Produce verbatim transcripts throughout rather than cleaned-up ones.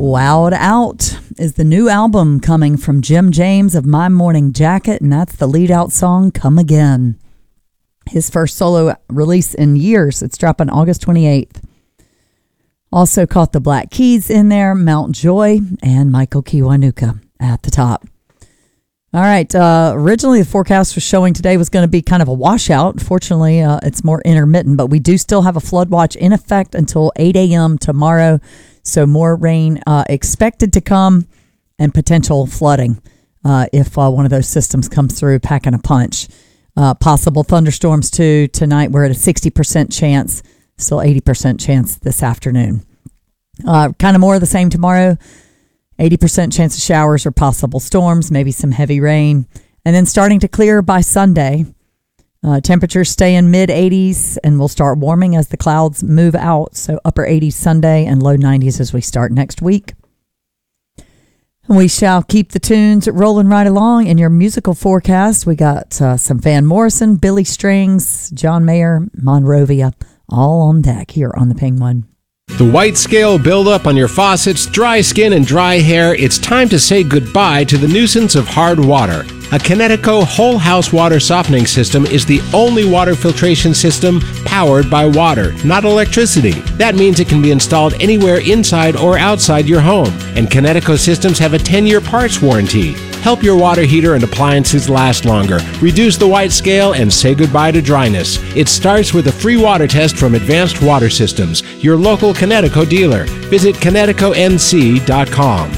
Wowed Out is the new album coming from Jim James of My Morning Jacket, and that's the lead out song, Come Again. His first solo release in years. It's dropping August twenty-eighth. Also caught the Black Keys in there, Mount Joy, and Michael Kiwanuka at the top. All right. Uh, originally, the forecast was showing today was going to be kind of a washout. Fortunately, uh, it's more intermittent, but we do still have a flood watch in effect until eight a.m. tomorrow. So more rain uh, expected to come and potential flooding uh, if uh, one of those systems comes through packing a punch. Uh, possible thunderstorms, too. Tonight, we're at a sixty percent chance, still eighty percent chance this afternoon. Uh, kind of more of the same tomorrow. eighty percent chance of showers or possible storms, maybe some heavy rain. And then starting to clear by Sunday. Uh, temperatures stay in mid eighties and will start warming as the clouds move out. So upper eighties Sunday and low nineties as we start next week. And we shall keep the tunes rolling right along in your musical forecast. We got uh, some Van Morrison, Billy Strings, John Mayer, Monrovia, all on deck here on the Penguin. The white scale buildup on your faucets, dry skin, and dry hair, it's time to say goodbye to the nuisance of hard water. A Kinetico whole house water softening system is the only water filtration system powered by water, not electricity. That means it can be installed anywhere inside or outside your home. And Kinetico systems have a ten-year parts warranty. Help your water heater and appliances last longer. Reduce the white scale and say goodbye to dryness. It starts with a free water test from Advanced Water Systems, your local Kinetico dealer. Visit Kinetico N C dot com.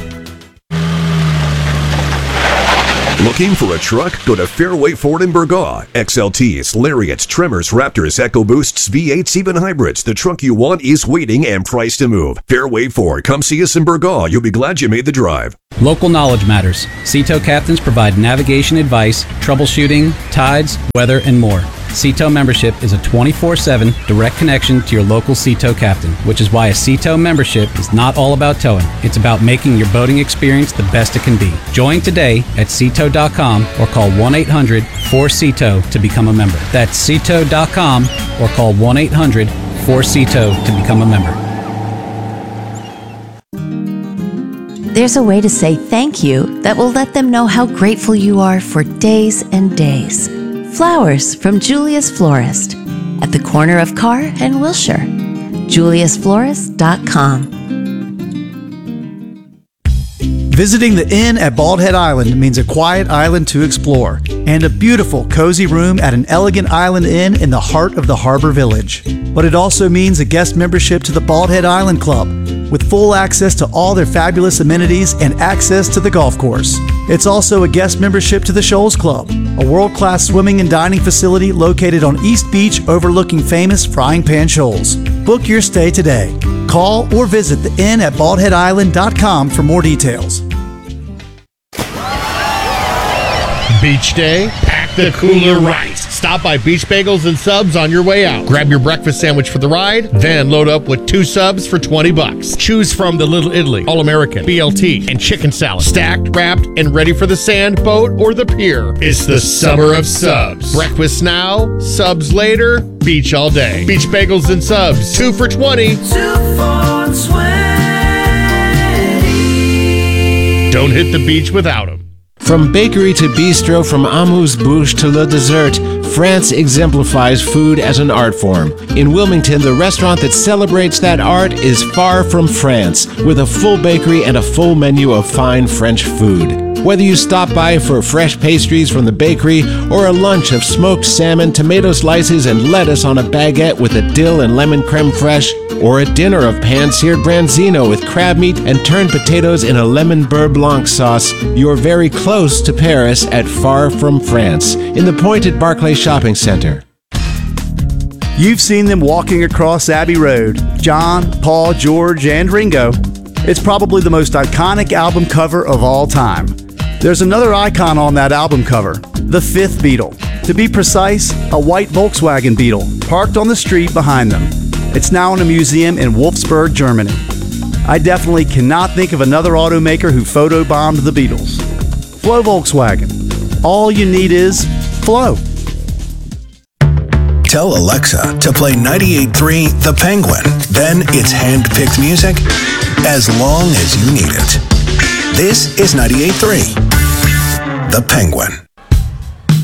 Looking for a truck? Go to Fairway Ford in Burgaw. X L Ts, Lariats, Tremors, Raptors, EcoBoosts, V eights, even hybrids. The truck you want is waiting and priced to move. Fairway Ford. Come see us in Burgaw. You'll be glad you made the drive. Local knowledge matters. C T O captains provide navigation advice, troubleshooting, tides, weather, and more. C T O membership is a twenty-four seven direct connection to your local C T O captain, which is why a C T O membership is not all about towing. It's about making your boating experience the best it can be. Join today at C T O dot com or call one eight hundred four C T O to become a member. That's C T O dot com or call one eight hundred four C T O to become a member. There's a way to say thank you that will let them know how grateful you are for days and days. Flowers from Julius Florist at the corner of Carr and Wilshire. Julius Florist dot com. Visiting the inn at Bald Head Island means a quiet island to explore and a beautiful, cozy room at an elegant island inn in the heart of the harbor village. But it also means a guest membership to the Bald Head Island Club with full access to all their fabulous amenities and access to the golf course. It's also a guest membership to the Shoals Club, a world-class swimming and dining facility located on East Beach overlooking famous Frying Pan Shoals. Book your stay today. Call or visit the inn at bald head island dot com for more details. Beach day, pack the cooler right. Stop by Beach Bagels and Subs on your way out. Grab your breakfast sandwich for the ride, then load up with two subs for twenty bucks. Choose from the Little Italy, All-American, B L T, and chicken salad. Stacked, wrapped, and ready for the sand, boat, or the pier. It's the summer of subs. Breakfast now, subs later, beach all day. Beach Bagels and Subs, two for twenty. Two for twenty. Don't hit the beach without them. From bakery to bistro, from amuse-bouche to le dessert, France exemplifies food as an art form. In Wilmington, the restaurant that celebrates that art is Far From France, with a full bakery and a full menu of fine French food. Whether you stop by for fresh pastries from the bakery or a lunch of smoked salmon, tomato slices, and lettuce on a baguette with a dill and lemon creme fraiche, or a dinner of pan-seared branzino with crab meat and turned potatoes in a lemon beurre blanc sauce, you're very close to Paris at Far From France, in the Pointed Barclay Shopping Center. You've seen them walking across Abbey Road, John, Paul, George, and Ringo. It's probably the most iconic album cover of all time. There's another icon on that album cover, the fifth Beatle. To be precise, a white Volkswagen Beetle parked on the street behind them. It's now in a museum in Wolfsburg, Germany. I definitely cannot think of another automaker who photobombed the Beatles. Flow Volkswagen. All you need is flow. Tell Alexa to play ninety-eight point three The Penguin. Then it's hand-picked music as long as you need it. This is ninety-eight point three, The Penguin.